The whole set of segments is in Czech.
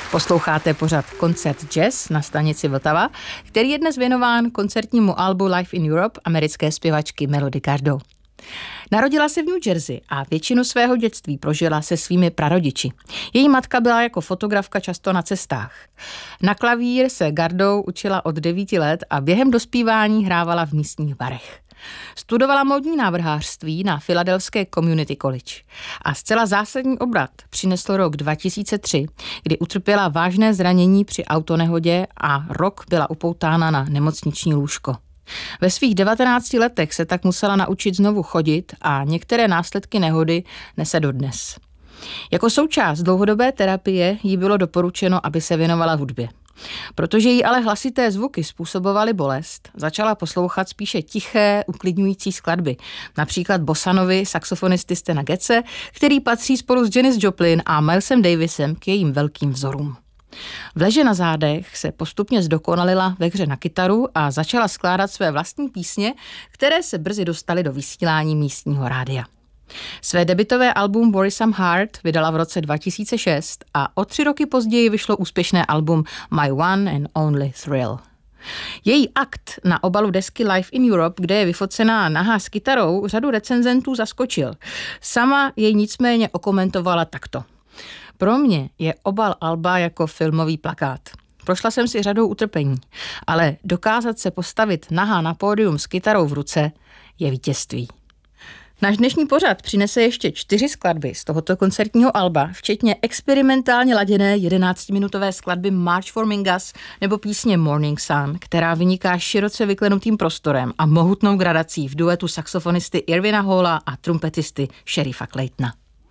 Posloucháte pořad Koncert Jazz na stanici Vltava, který je dnes věnován koncertnímu albu Live in Europe americké zpěvačky Melody Gardot. Narodila se v New Jersey a většinu svého dětství prožila se svými prarodiči. Její matka byla jako fotografka často na cestách. Na klavír se Gardot učila od 9 let a během dospívání hrávala v místních barech. Studovala módní návrhářství na Philadelphské Community College a zcela zásadní obrat přinesl rok 2003, kdy utrpěla vážné zranění při autonehodě a rok byla upoutána na nemocniční lůžko. Ve svých 19 letech se tak musela naučit znovu chodit a některé následky nehody nese dodnes. Jako součást dlouhodobé terapie jí bylo doporučeno, aby se věnovala hudbě. Protože jí ale hlasité zvuky způsobovaly bolest, začala poslouchat spíše tiché, uklidňující skladby. Například Bossanovy saxofonisty Stana Getze, který patří spolu s Janis Joplin a Milesem Davisem k jejím velkým vzorům. V leže na zádech se postupně zdokonalila ve hře na kytaru a začala skládat své vlastní písně, které se brzy dostaly do vysílání místního rádia. Své debutové album Worry Some Heart vydala v roce 2006 a o 3 roky později vyšlo úspěšné album My One and Only Thrill. Její akt na obalu desky Live in Europe, kde je vyfocená nahá s kytarou, řadu recenzentů zaskočil. Sama jej nicméně okomentovala takto. Pro mě je obal alba jako filmový plakát. Prošla jsem si řadou utrpení, ale dokázat se postavit nahá na pódium s kytarou v ruce je vítězství. Náš dnešní pořad přinese ještě 4 skladby z tohoto koncertního alba, včetně experimentálně laděné 11-minutové skladby March for Mingus nebo písně Morning Sun, která vyniká široce vyklenutým prostorem a mohutnou gradací v duetu saxofonisty Irvina Halla a trumpetisty Sheriffa Claytona.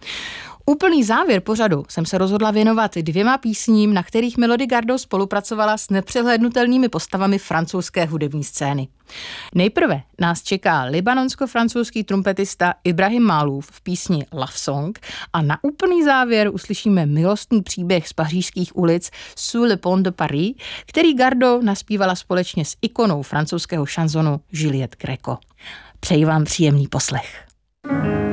Úplný závěr pořadu jsem se rozhodla věnovat 2 písním, na kterých Melody Gardot spolupracovala s nepřehlédnutelnými postavami francouzské hudební scény. Nejprve nás čeká libanonsko-francouzský trumpetista Ibrahim Maalouf v písni Love Song a na úplný závěr uslyšíme milostný příběh z pařížských ulic Sous le pont de Paris, který Gardot naspívala společně s ikonou francouzského šanzonu Juliette Gréco. Přeji vám příjemný poslech.